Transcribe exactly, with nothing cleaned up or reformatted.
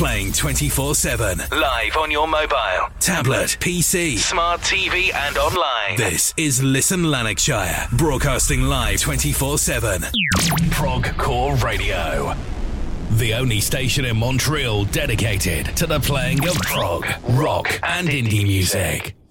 Playing twenty-four seven. Live on your mobile, tablet, P C, smart T V and online. This is Listen Lanarkshire. Broadcasting live twenty-four seven. Prog Core Radio. The only station in Montreal dedicated to the playing of prog, rock and indie music.